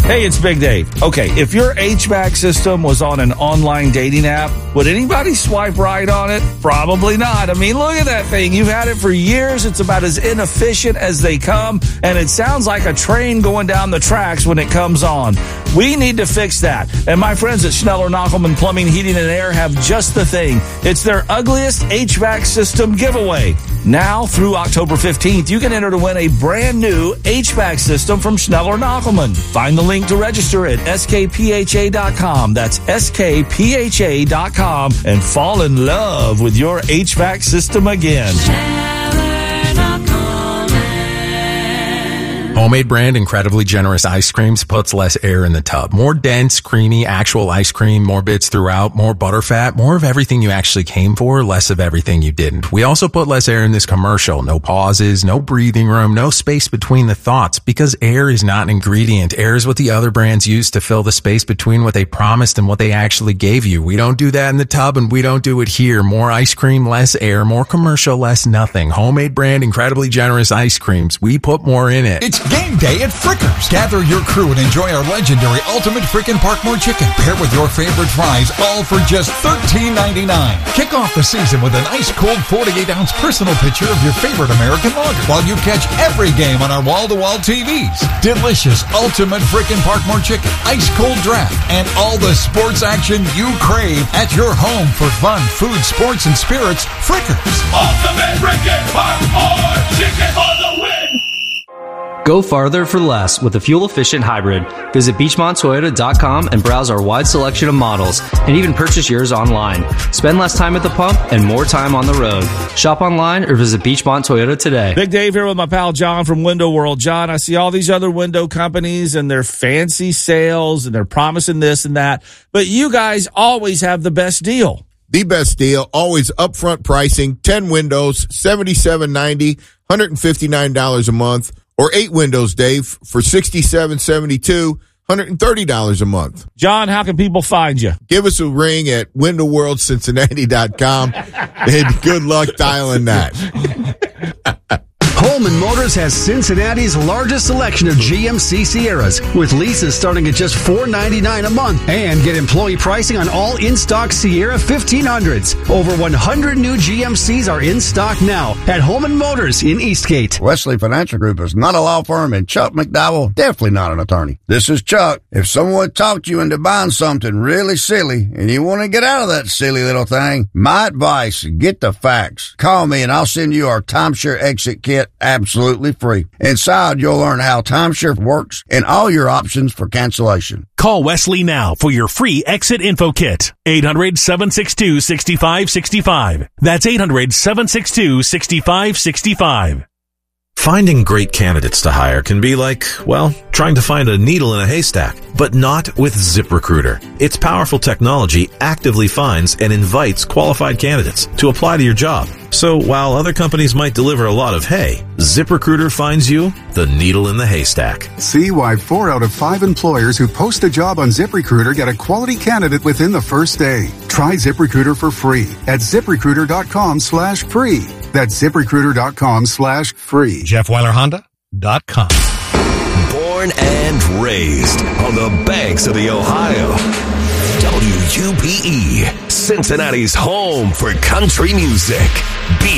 Hey, it's Big Dave. Okay, if your HVAC system was on an online dating app, would anybody swipe right on it? Probably not. I mean, look at that thing. You've had it for years. It's about as inefficient as they come, and it sounds like a train going down the tracks when it comes on. We need to fix that. And my friends at Schneller Knockelman Plumbing, Heating, and Air have just the thing. It's their ugliest HVAC system giveaway. Now, through October 15th, you can enter to win a brand new HVAC system from Schneller Knockelman. Find the link to register at skpha.com. That's skpha.com and fall in love with your HVAC system again. Homemade brand, incredibly generous ice creams puts less air in the tub. More dense, creamy, actual ice cream, more bits throughout, more butterfat, more of everything you actually came for, less of everything you didn't. We also put less air in this commercial. No pauses, no breathing room, no space between the thoughts, because air is not an ingredient. Air is what the other brands use to fill the space between what they promised and what they actually gave you. We don't do that in the tub, and we don't do it here. More ice cream, less air, more commercial, less nothing. Homemade brand, incredibly generous ice creams. We put more in it. It's game day at Frickers. Gather your crew and enjoy our legendary Ultimate Frickin' Parkmore Chicken, paired with your favorite fries, all for just $13.99. Kick off the season with an ice-cold 48-ounce personal picture of your favorite American lager, while you catch every game on our wall-to-wall TVs. Delicious Ultimate Frickin' Parkmore Chicken, ice-cold draft, and all the sports action you crave at your home for fun, food, sports, and spirits. Frickers. Ultimate Frickin' Parkmore Chicken for the win! Go farther for less with a fuel-efficient hybrid. Visit BeachmontToyota.com and browse our wide selection of models, and even purchase yours online. Spend less time at the pump and more time on the road. Shop online or visit Beachmont Toyota today. Big Dave here with my pal John from Window World. John, I see all these other window companies and their fancy sales, and they're promising this and that, but you guys always have the best deal. The best deal, always upfront pricing, 10 windows, $77.90, $159 a month. Or 8 windows, Dave, for $67.72, $130 a month. John, how can people find you? Give us a ring at windowworldcincinnati.com, and good luck dialing that. Holman Motors has Cincinnati's largest selection of GMC Sierras, with leases starting at just $499 a month, and get employee pricing on all in-stock Sierra 1500s. Over 100 new GMCs are in stock now at Holman Motors in Eastgate. Wesley Financial Group is not a law firm, and Chuck McDowell definitely not an attorney. This is Chuck. If someone talked you into buying something really silly and you want to get out of that silly little thing, my advice, get the facts. Call me and I'll send you our timeshare exit kit absolutely free. Inside, you'll learn how timeshare works and all your options for cancellation. Call Wesley now for your free exit info kit. 800-762-6565. That's 800-762-6565. Finding great candidates to hire can be like, well, trying to find a needle in a haystack, but not with ZipRecruiter. Its powerful technology actively finds and invites qualified candidates to apply to your job. So while other companies might deliver a lot of hay, ZipRecruiter finds you the needle in the haystack. See why 4 out of 5 employers who post a job on ZipRecruiter get a quality candidate within the first day. Try ZipRecruiter for free at ZipRecruiter.com/free. That's ZipRecruiter.com/free. JeffWeilerHonda.com. Born and raised on the banks of the Ohio. WUPE, Cincinnati's home for country music.